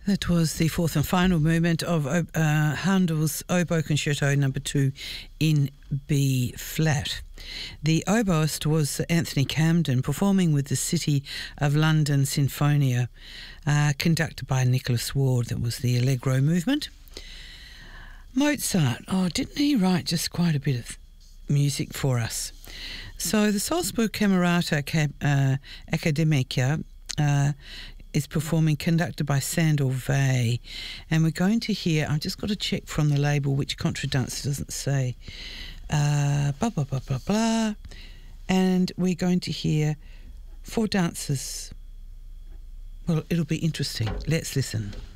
That was the fourth and final movement of Handel's Oboe Concerto No. 2 in B flat. The oboist was Anthony Camden, performing with the City of London Sinfonia, conducted by Nicholas Ward. That was the Allegro movement. Mozart, didn't he write just quite a bit of music for us? So the Salzburg Camerata Academica is performing, conducted by Sandor Weil, and we're going to hear, I've just got to check from the label which contradance doesn't say, blah, blah, blah, blah, blah, and we're going to hear 4 dancers. Well, it'll be interesting. Let's listen.